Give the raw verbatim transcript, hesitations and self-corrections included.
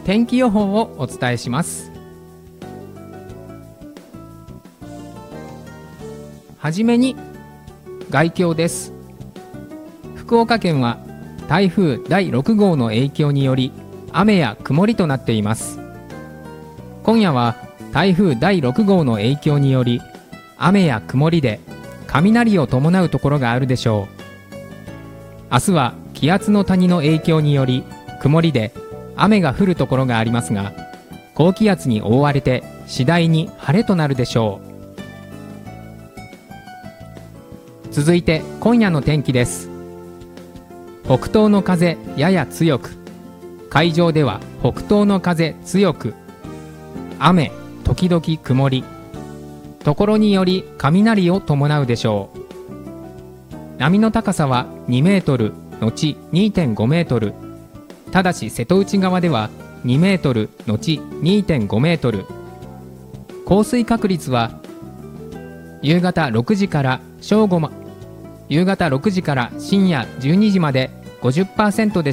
天気予報をお伝えします。はじめに概況です。福岡県は台風だいろくごうの影響により雨や曇りとなっています。今夜は台風だいろくごうの影響により雨や曇りで雷を伴うところがあるでしょう。明日は気圧の谷の影響により曇りで雨が降るところがありますが、高気圧に覆われて次第に晴れとなるでしょう。続いて今夜の天気です。北東の風やや強く、海上では北東の風強く、雨時々曇り、ところにより雷を伴うでしょう。波の高さはにメートル後 にてんごメートル、ただし瀬戸内側ではにメートル後 にてんごメートル。降水確率は夕方ろくじから正午ま夕方ろくじから深夜じゅうにじまで ごじゅっパーセント で